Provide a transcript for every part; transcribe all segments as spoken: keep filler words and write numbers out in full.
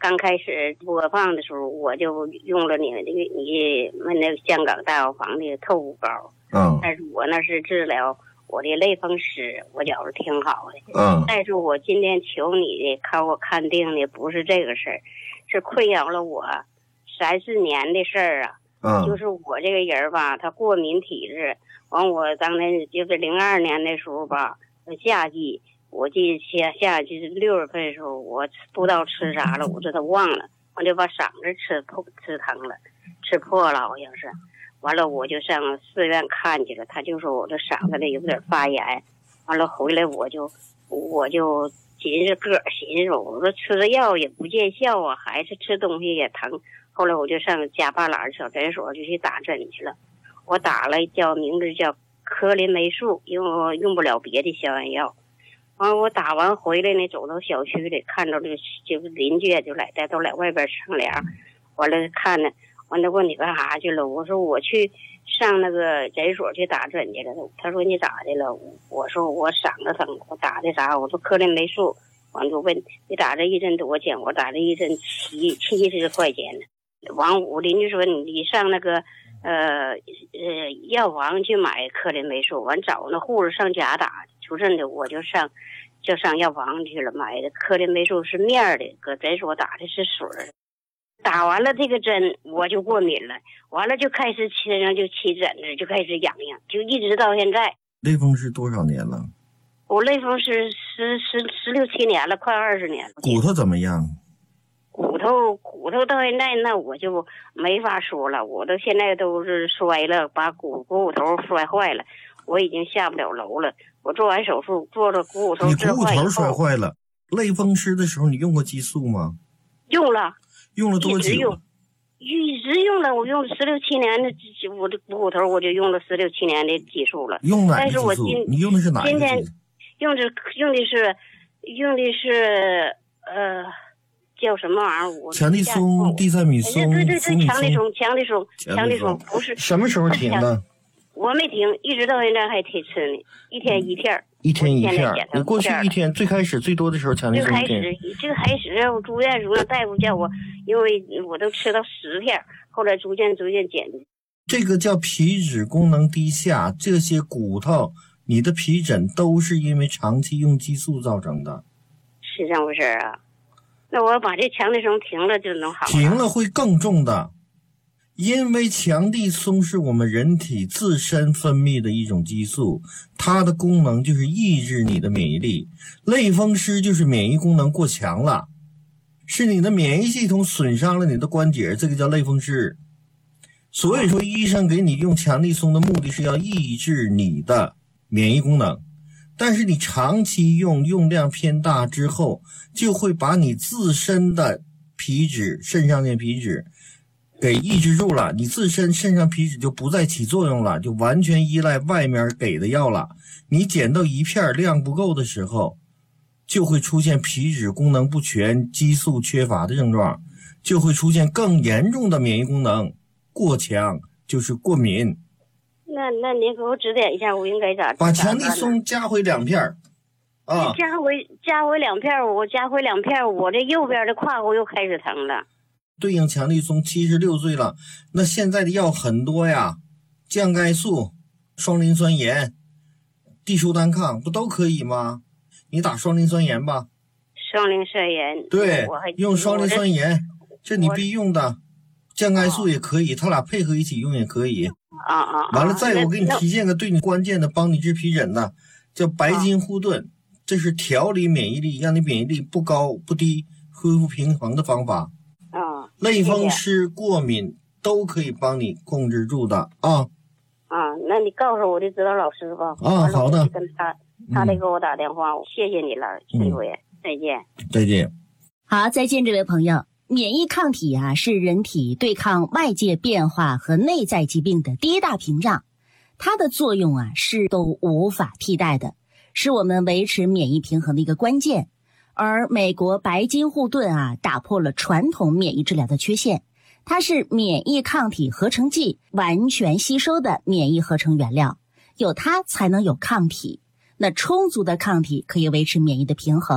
刚开始播放的时候，我就用了你那个你们那个香港大药房的透骨膏。 嗯。 但是我那是治疗我的类风湿，我觉着挺好的。 嗯。 但是我今天求你的，看我看病的不是这个事儿，是困扰了我三四年的事儿啊。 嗯。 就是我这个人吧，他过敏体质。完，我当年就是零二年的时候吧，夏季。我记得夏夏季是六月份的时候，我不知道吃啥了，我这都忘了，我就把嗓子吃破吃疼了，吃破了好像是。完了我就上寺院看去了，他就说我这嗓子里有点发炎。完了回来我就我就寻思个寻思，我说吃了药也不见效啊，还是吃东西也疼。后来我就上加巴兰小诊所就去打针去了，我打了叫名字叫科林霉素，因为我用不了别的消炎药。完我打完回来呢，走到小区里，看到这个就是邻居就来带都来外边乘凉。完了看呢，完了问你干啥去了？我说我去上那个诊所去打针去了。他说你咋的了？我说我嗓子疼，我打的啥？我说科林霉素。完就问你打这一针多少钱？我打这一针七七十块钱呢。完我邻居说你你上那个呃呃药房去买科林霉素。完找那护士上家打。出阵的我就上就上药房去了，买的科林霉素是面的，搁诊所打的是水儿。打完了这个针我就过敏了，完了就开始身上就起疹子，就开始痒痒，就一直到现在。 类风湿多少年了？ 我类风湿十十十六七年了，快二十年了。 骨头怎么样？ 骨头骨头到现在那我就没法说了，我都现在都是摔了，把骨骨头摔坏了，我已经下不了楼了。我做完手术做了股骨头治坏以后，你股骨头摔坏了，类风湿的时候你用过激素吗？ 用了。 用了多久？ 一直用，一直用了，我用了十六七年的，我的股骨头我就用了十六七年的激素了。 用哪个激素？ 但是我今你用的是哪个激素？ 今天用的用的是用的是呃叫什么玩意儿？我强力松、地塞米松、 对对对，强力松、强力松、强力松，不是什么时候停的？ 我没停，一直到现在还得吃呢，一天一片一天一片。你过去一天最开始最多的时候强力松最开始最开始我住院时候大夫叫我，因为我都吃到十片，后来逐渐逐渐减。 这个叫皮质功能低下，这些骨头你的皮疹都是因为长期用激素造成的。 是这么回事啊？那我把这强力松停了就能好了？ 停了会更重的。因为强力松是我们人体自身分泌的一种激素，它的功能就是抑制你的免疫力。类风湿就是免疫功能过强了，是你的免疫系统损伤了你的关节，这个叫类风湿。所以说医生给你用强力松的目的是要抑制你的免疫功能，但是你长期用用量偏大之后，就会把你自身的皮脂肾上腺皮脂给抑制住了，你自身肾上皮脂就不再起作用了，就完全依赖外面给的药了。你捡到一片量不够的时候，就会出现皮脂功能不全、激素缺乏的症状，就会出现更严重的免疫功能过强，就是过敏。 那那您给我指点一下，我应该咋？ 把强力松加回两片啊， 加回加回两片，我加回两片，我这右边的胯骨又开始疼了。 对应强力松七十六岁了，那现在的药很多呀，降钙素、双磷酸盐、地舒单抗不都可以吗？你打双磷酸盐吧。 双磷酸盐。 对，用双磷酸盐，这你必用的。降钙素也可以，他俩配合一起用也可以。 啊啊。 完了，再我给你提荐个对你关键的，帮你治皮疹的，叫白金护盾，这是调理免疫力，让你免疫力不高不低，恢复平衡的方法。 啊， 类风湿、过敏都可以帮你控制住的啊。 啊，那你告诉我的指导老师吧。 啊，好的。 跟他，他得给我打电话。嗯、谢谢你了，陈主任、嗯，再见。 再见。 好，再见，这位朋友。免疫抗体啊，是人体对抗外界变化和内在疾病的第一大屏障，它的作用啊是都无法替代的，是我们维持免疫平衡的一个关键。而美国白金护盾啊，打破了传统免疫治疗的缺陷，它是免疫抗体合成剂完全吸收的免疫合成原料，有它才能有抗体。那充足的抗体可以维持免疫的平衡，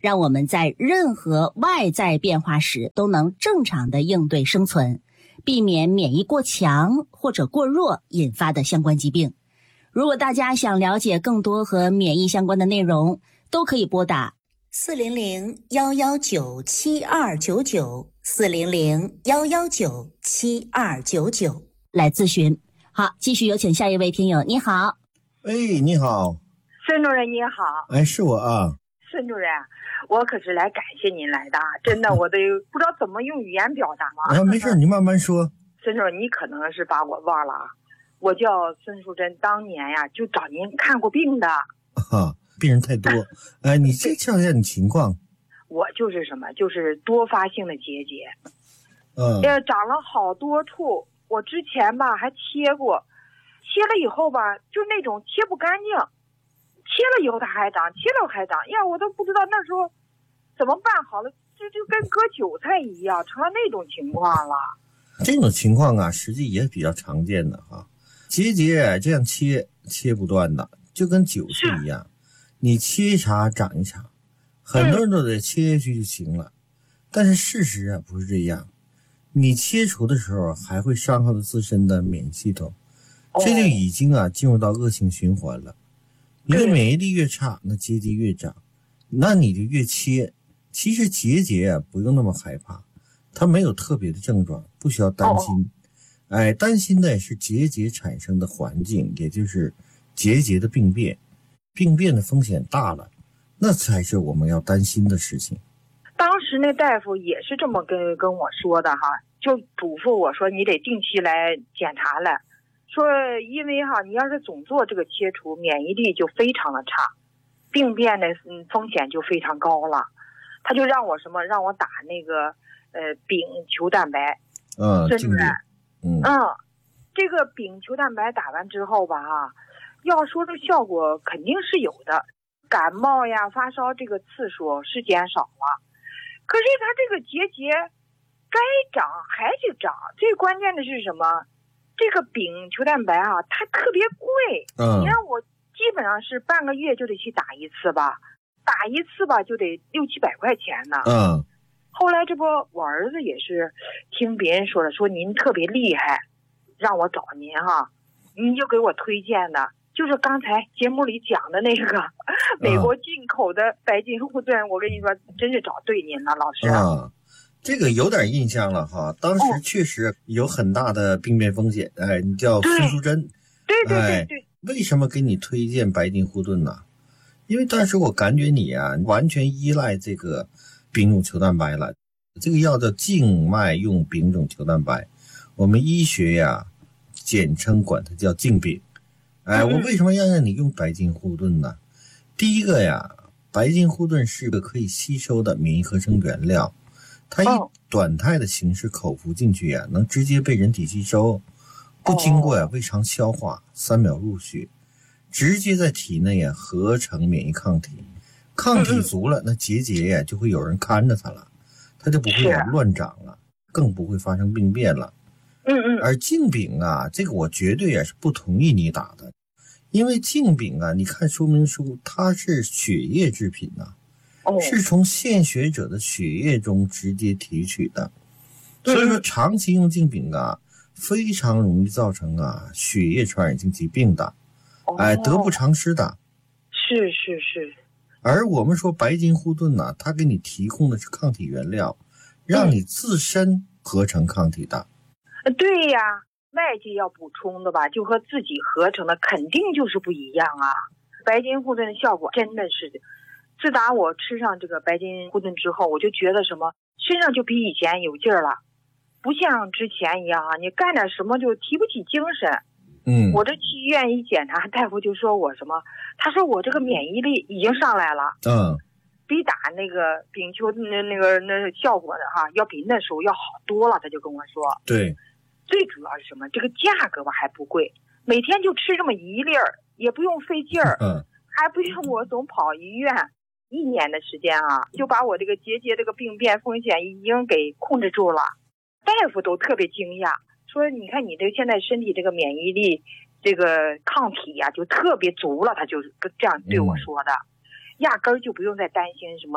让我们在任何外在变化时都能正常的应对生存，避免免疫过强或者过弱引发的相关疾病。如果大家想了解更多和免疫相关的内容，都可以拨打四零零幺幺九七二九九四零零幺幺九七二九九来咨询。好，继续有请下一位听友。你好。 哎，你好。 孙主任你好。 哎，是我啊。 孙主任，我可是来感谢您来的，真的我都不知道怎么用语言表达了。 啊，没事，你慢慢说。 孙主任，你可能是把我忘了，我叫孙淑珍，当年呀就找您看过病的。 啊，病人太多。哎，你先讲一下你情况。 我就是什么，就是多发性的结节， 嗯， 呃，长了好多处。我之前吧还切过，切了以后吧，就那种切不干净，切了以后它还长，切了还长，呀，我都不知道那时候怎么办好了，就就跟割韭菜一样，成了那种情况了。 这种情况啊，实际也比较常见的哈。结节这样切切不断的，就跟韭菜一样，你切一茬长一茬，很多人都得切下去就行了，但是事实啊不是这样。你切除的时候还会伤害到自身的免疫系统，这就已经啊进入到恶性循环了。你的免疫力越差，那结节越长，那你就越切。其实结节啊不用那么害怕，它没有特别的症状，不需要担心。哎，担心的是结节产生的环境，也就是结节的病变，病变的风险大了，那才是我们要担心的事情。 当时那大夫也是这么跟跟我说的哈，就嘱咐我说你得定期来检查来，说因为哈你要是总做这个切除，免疫力就非常的差，病变的嗯风险就非常高了。他就让我什么让我打那个呃丙球蛋白， 嗯， 孙主任， 嗯嗯，这个丙球蛋白打完之后吧哈，要说这效果肯定是有的，感冒呀发烧这个次数是减少了。可是它这个结节该长还得长，最关键的是什么？这个丙球蛋白啊，它特别贵。 嗯， 你让我基本上是半个月就得去打一次吧，打一次吧就得六七百块钱呢。 嗯， 后来这不我儿子也是听别人说的，说您特别厉害，让我找您哈，您就给我推荐的。就是刚才节目里讲的那个美国进口的白金护盾，我跟你说，真是找对您了，老师。 啊，这个有点印象了哈。当时确实有很大的病变风险。哦、哎，你叫孙淑珍。 对对对对。 哎、为什么给你推荐白金护盾呢？因为当时我感觉你啊，完全依赖这个丙种球蛋白了。这个药叫静脉用丙种球蛋白，我们医学呀，简称管它叫静丙。哎，我为什么要让你用白金护盾呢？第一个呀，白金护盾是个可以吸收的免疫合成原料，它以短态的形式口服进去呀，能直接被人体吸收，不经过呀胃肠消化，三秒入血，直接在体内呀合成免疫抗体，抗体足了，那结节呀就会有人看着它了，它就不会乱长了，更不会发生病变了。 嗯嗯， 而静丙啊，这个我绝对也是不同意你打的，因为静丙啊，你看说明书，它是血液制品呐、啊，哦、是从献血者的血液中直接提取的，所以说长期用静丙啊，非常容易造成啊血液传染性疾病的，哦、哎，得不偿失的。 是是是。 而我们说白金护盾呢、啊，它给你提供的是抗体原料，让你自身合成抗体的。 对呀，外界要补充的吧，就和自己合成的肯定就是不一样啊。白金护盾的效果真的是，自打我吃上这个白金护盾之后，我就觉得什么身上就比以前有劲儿了，不像之前一样啊，你干点什么就提不起精神。 嗯， 我这去医院一检查，大夫就说我什么，他说我这个免疫力已经上来了。 嗯。 比打那个丙球那那个那效果的哈，要比那时候要好多了。他就跟我说， 对。 最主要是什么？这个价格吧还不贵，每天就吃这么一粒儿，也不用费劲儿， 嗯， 还不用我总跑医院。一年的时间啊，就把我这个结节这个病变风险已经给控制住了。大夫都特别惊讶，说你看你这现在身体这个免疫力这个抗体呀、啊、就特别足了，他就这样对我说的，嗯、压根儿就不用再担心什么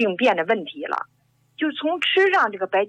病变的问题了。就从吃上这个白